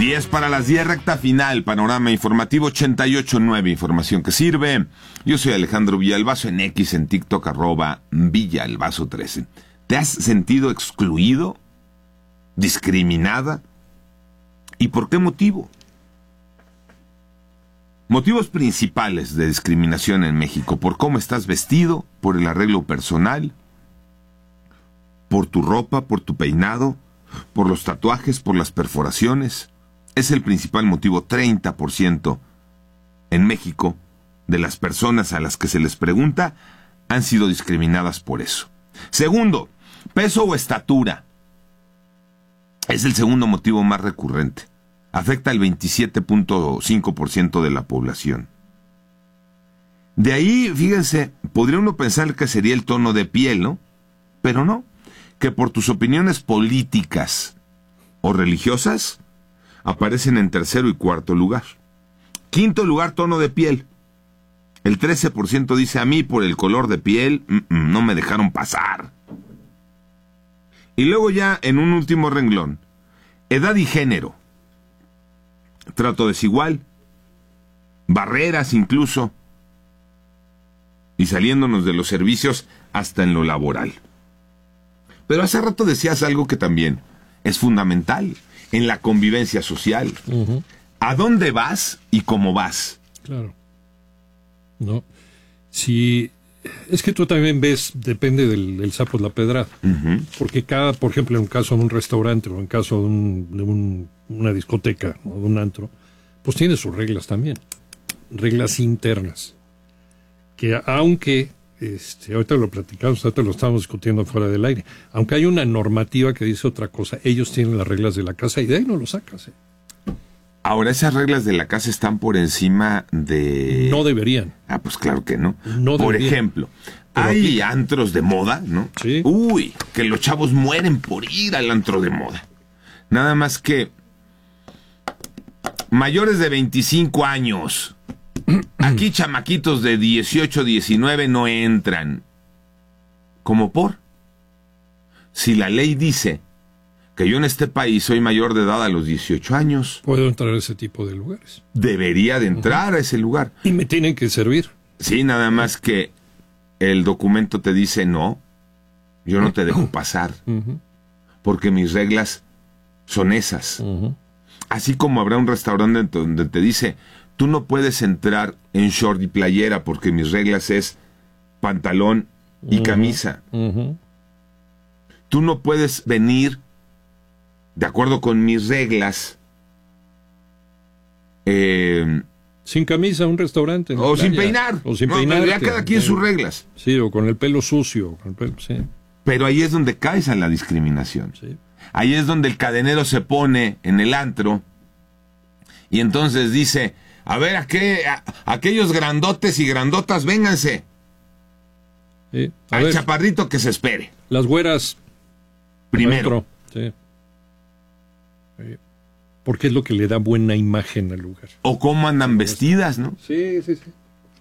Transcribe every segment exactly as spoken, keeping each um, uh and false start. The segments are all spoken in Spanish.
diez para las diez, recta final, panorama informativo ochenta y ocho punto nueve, información que sirve. Yo soy Alejandro Villalbazo, en X, en TikTok, arroba Villalbazo trece. ¿Te has sentido excluido? ¿Discriminada? ¿Y por qué motivo? Motivos principales de discriminación en México: por cómo estás vestido, por el arreglo personal, por tu ropa, por tu peinado, por los tatuajes, por las perforaciones. Es el principal motivo. Treinta por ciento en México de las personas a las que se les pregunta han sido discriminadas por eso. Segundo, peso o estatura. Es el segundo motivo más recurrente. Afecta al veintisiete punto cinco por ciento de la población. De ahí, fíjense, podría uno pensar que sería el tono de piel, ¿no? Pero no, que por tus opiniones políticas o religiosas aparecen en tercero y cuarto lugar. Quinto lugar, tono de piel. El trece por ciento dice: a mí por el color de piel mm, mm, no me dejaron pasar. Y luego ya en un último renglón, edad y género. Trato desigual, barreras incluso, y saliéndonos de los servicios hasta en lo laboral. Pero hace rato decías algo que también es fundamental en la convivencia social. Uh-huh. ¿A dónde vas y cómo vas? Claro. No. Si es que tú también ves, depende del, del sapo de la pedrada. Uh-huh. Porque cada, por ejemplo, en un caso de un restaurante o en caso de, un, de un, una discoteca o de un antro, pues tiene sus reglas también. Reglas internas. Que aunque, este, ahorita lo platicamos, ahorita lo estamos discutiendo fuera del aire, aunque hay una normativa que dice otra cosa, ellos tienen las reglas de la casa y de ahí no lo sacas. ¿eh? Ahora, ¿esas reglas de la casa están por encima de...? No deberían. Ah, pues claro que no. No por deberían. ejemplo, Pero hay aquí... antros de moda, ¿no? Sí. Uy, que los chavos mueren por ir al antro de moda. Nada más que mayores de veinticinco años... Aquí chamaquitos de dieciocho, diecinueve no entran. ¿Cómo por? Si la ley dice que yo en este país soy mayor de edad a los dieciocho años, puedo entrar a ese tipo de lugares. Debería de entrar uh-huh. a ese lugar. Y me tienen que servir. Sí, nada más que el documento te dice no, yo no te dejo pasar. Uh-huh. Porque mis reglas son esas. Uh-huh. Así como habrá un restaurante donde te dice: tú no puedes entrar en short y playera porque mis reglas es pantalón y uh-huh, camisa. Uh-huh. Tú no puedes venir de acuerdo con mis reglas. Eh, sin camisa a un restaurante. O sin peinar. O sin no, peinar. Ya cada quien sus reglas. Sí, o con el pelo sucio. Con el pelo, sí. Pero ahí es donde caes en la discriminación. Sí. Ahí es donde el cadenero se pone en el antro y entonces dice: a ver, ¿a qué, a, aquellos grandotes y grandotas, vénganse. Sí, al ver, chaparrito que se espere. Las güeras. Primero. Sí. Sí. Porque es lo que le da buena imagen al lugar. O cómo andan vestidas, ¿no? Sí, sí, sí.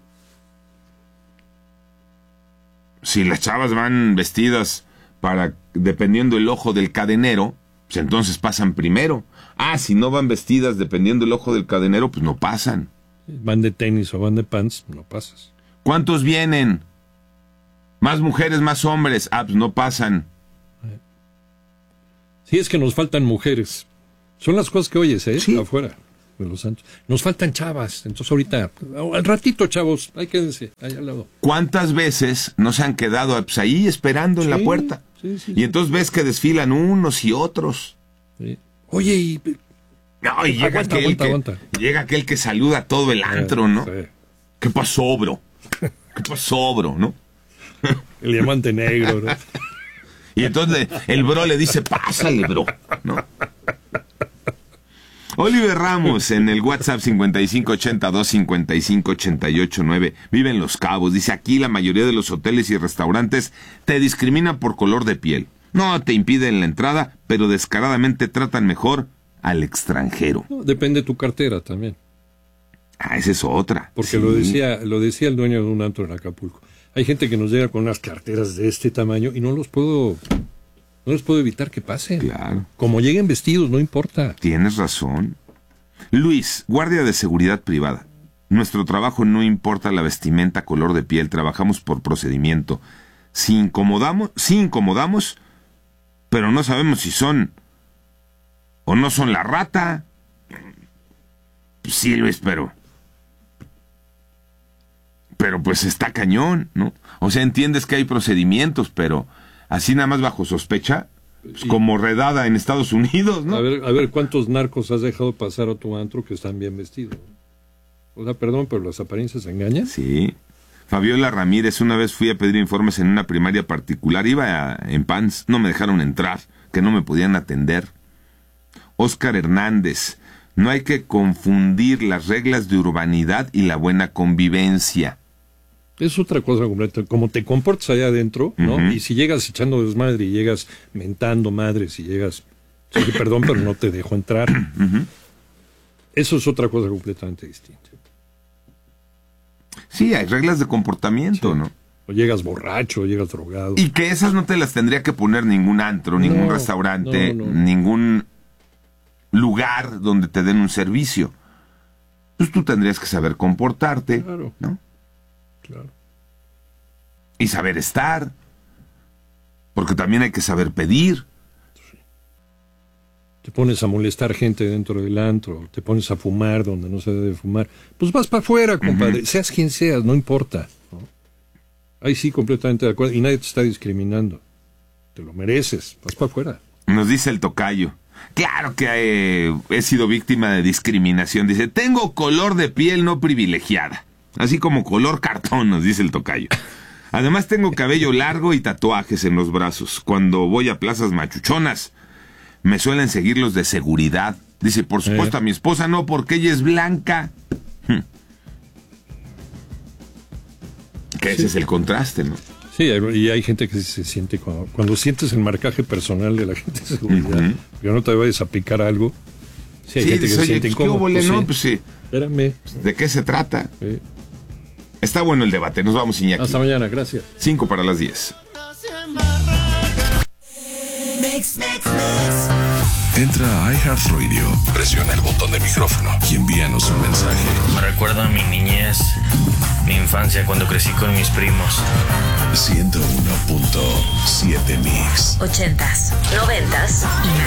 Si las chavas van vestidas para, dependiendo el ojo del cadenero, pues entonces pasan primero. Ah, si no van vestidas dependiendo el ojo del cadenero, pues no pasan. Van de tenis o van de pants, no pasas. ¿Cuántos vienen? Más mujeres, más hombres. Ah, pues no pasan. Sí, es que nos faltan mujeres. Son las cosas que oyes, ¿eh? Sí. Afuera de los santos. Nos faltan chavas. Entonces ahorita, al ratito, chavos, ahí quédense, ahí al lado. ¿Cuántas veces no se han quedado pues, ahí esperando en sí, la puerta? Sí, sí, y entonces ves que desfilan unos y otros. Sí. Oye, y... No, y llega, aguanta, aquel aguanta, que, aguanta. llega aquel que saluda a todo el antro, ¿no? Sí. ¿Qué pasó, bro? ¿Qué pasó, bro? ¿No? El diamante negro, ¿no? Y entonces el bro le dice: pásale, bro, ¿no? Oliver Ramos en el WhatsApp cincuenta y cinco ochenta y dos cincuenta y cinco ochenta y ocho nueve vive en Los Cabos. Dice: aquí la mayoría de los hoteles y restaurantes te discriminan por color de piel. No te impiden la entrada, pero descaradamente tratan mejor al extranjero. No, depende de tu cartera también. Ah, esa es otra. Porque sí. lo decía, lo decía el dueño de un antro en Acapulco. Hay gente que nos llega con unas carteras de este tamaño y no los puedo, no los puedo evitar que pasen. Claro. Como lleguen vestidos, no importa. Tienes razón. Luis, guardia de seguridad privada. Nuestro trabajo no importa la vestimenta, color de piel, trabajamos por procedimiento. Si incomodamos, si incomodamos, pero no sabemos si son o no son la rata. Sí, Luis, pero... Pero pues está cañón, ¿no? O sea, entiendes que hay procedimientos, pero así nada más bajo sospecha, pues, como redada en Estados Unidos, ¿no? A ver, a ver, ¿cuántos narcos has dejado pasar a tu antro que están bien vestidos? O sea, perdón, pero las apariencias engañan. Sí. Fabiola Ramírez, una vez fui a pedir informes en una primaria particular, iba a, en pants, no me dejaron entrar, que no me podían atender. Óscar Hernández, no hay que confundir las reglas de urbanidad y la buena convivencia. Es otra cosa completa, como te comportas allá adentro, ¿no? Uh-huh. Y si llegas echando desmadre y llegas mentando madres y llegas, sí, perdón, pero no te dejo entrar. Uh-huh. Eso es otra cosa completamente distinta. Sí, hay reglas de comportamiento, sí. ¿No? O llegas borracho, o llegas drogado. Y que esas no te las tendría que poner ningún antro, ningún no, restaurante, no, no. ningún lugar donde te den un servicio. Pues tú tendrías que saber comportarte, claro, ¿no? Claro. Y saber estar. Porque también hay que saber pedir. Sí. Te pones a molestar gente dentro del antro, te pones a fumar donde no se debe fumar. Pues vas para afuera, compadre. Uh-huh. Seas quien seas, no importa, ¿no? Ahí sí, completamente de acuerdo. Y nadie te está discriminando. Te lo mereces. Vas para afuera. Nos dice el tocayo. Claro que he, he sido víctima de discriminación. Dice, tengo color de piel no privilegiada. Así como color cartón, nos dice el tocayo. Además tengo cabello largo y tatuajes en los brazos. Cuando voy a plazas machuchonas, me suelen seguir los de seguridad. Dice, por supuesto, eh. a mi esposa no, porque ella es blanca. Hmm. Que sí. Ese es el contraste, ¿no? Sí, y hay gente que se siente, cuando, cuando sientes el marcaje personal de la gente de seguridad, uh-huh. que no te vayas a picar algo. Sí, hay sí, gente que se siente incómodo. Pues, no, pues sí. Espérame. ¿De qué se trata? Sí. Está bueno el debate, nos vamos, Iñaki. Hasta mañana, gracias. Cinco para las diez. Entra a iHeartRadio, presiona el botón de micrófono y envíanos un mensaje. Me recuerda a mi niñez, mi infancia cuando crecí con mis primos. ciento uno punto siete Mix. Ochentas, noventas y